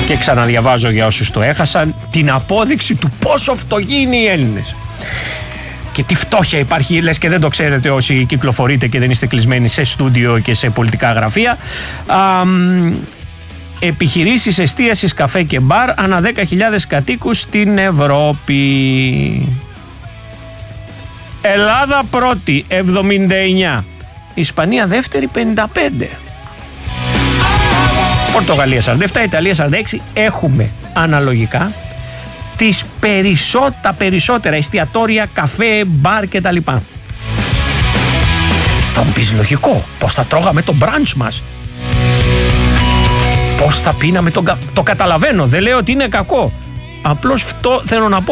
Και ξαναδιαβάζω για όσους το έχασαν την απόδειξη του πόσο φτωχοί είναι οι Έλληνες. Και τι φτώχεια υπάρχει, λες και δεν το ξέρετε όσοι κυκλοφορείτε και δεν είστε κλεισμένοι σε στούντιο και σε πολιτικά γραφεία. Επιχειρήσεις εστίασης, καφέ και μπαρ ανά 10.000 κατοίκους στην Ευρώπη. Ελλάδα πρώτη 79, Ισπανία δεύτερη 55, Πορτογαλία 47, Ιταλία 46. Έχουμε αναλογικά τα περισσότερα εστιατόρια, καφέ, μπαρ κτλ. Θα μου πεις λογικό, πώς θα τρώγαμε το μπραντς μας, πώς θα πίναμε το καταλαβαίνω, δεν λέω ότι είναι κακό, απλώς θέλω να πω